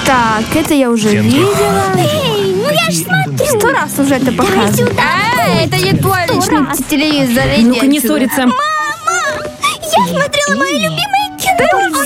Так, это я уже видела. Эй, ну я ж смотрю. 100 раз уже это показывают. Это не твой личный телевизор. Ну-ка, не ссориться. Мама! Я смотрела мое любимое кино.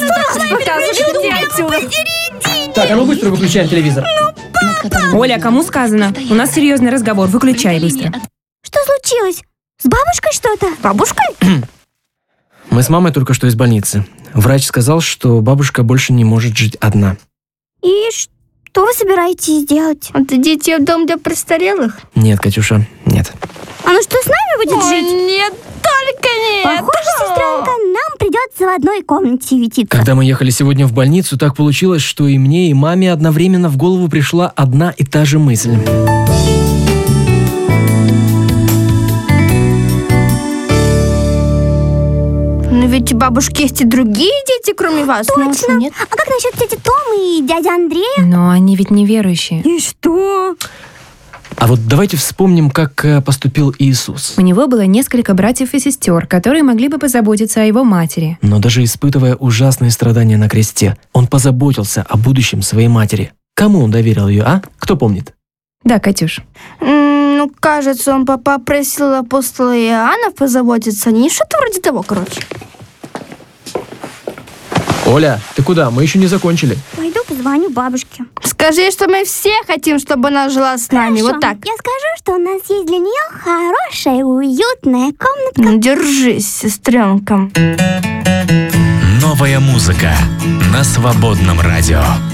Так, а ну быстро выключаем телевизор. Оля, кому сказано? У нас серьезный разговор. Выключай быстро. Что случилось? С бабушкой что-то? Бабушкой? Мы с мамой только что из больницы. Врач сказал, что бабушка больше не может жить одна. И что вы собираетесь делать? Отдадите ее в дом для престарелых? Нет, Катюша, нет. А ну что, с нами будет жить? Нет, только нет. Похоже, сестренка, нам придется в одной комнате ютиться. Когда мы ехали сегодня в больницу, так получилось, что и мне, и маме одновременно в голову пришла одна и та же мысль. Но ведь у бабушки есть и другие дети, кроме вас. Точно. Нет? А как насчет тети Томы и дяди Андрея? Но они ведь неверующие. И что? А вот давайте вспомним, как поступил Иисус. У него было несколько братьев и сестер, которые могли бы позаботиться о его матери. Но даже испытывая ужасные страдания на кресте, он позаботился о будущем своей матери. Кому он доверил ее, а? Кто помнит? Да, Катюш. Ну, кажется, он попросил апостола Иоанна позаботиться о ней. Что-то вроде того, короче. Оля, ты куда? Мы еще не закончили. Пойду позвоню бабушке. Скажи, что мы все хотим, чтобы она жила с нами. Хорошо. Вот так. Я скажу, что у нас есть для нее хорошая, уютная комнатка. Ну, держись, сестренка. Новая музыка на Свободном радио.